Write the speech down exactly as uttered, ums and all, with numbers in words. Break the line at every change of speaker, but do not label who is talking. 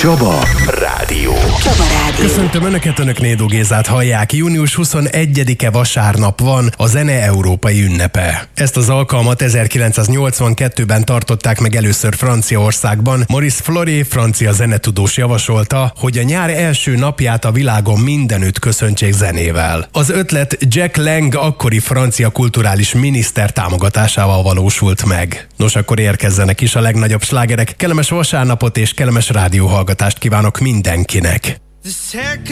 Csaba Rádió.
Csaba Rádió.
Köszöntöm Önöket, Önök Nédó Gézát hallják. június huszonegyedike vasárnap van, a zene európai ünnepe. Ezt az alkalmat ezerkilencszáznyolcvankettőben tartották meg először Franciaországban. Maurice Floré, francia zenetudós javasolta, hogy a nyár első napját a világon mindenütt köszöntsék zenével. Az ötlet Jack Lang akkori francia kulturális miniszter támogatásával valósult meg. Nos, akkor érkezzenek is a legnagyobb slágerek. Kellemes vasárnapot és kellemes rádióhallgatást kívánok mindenkinek.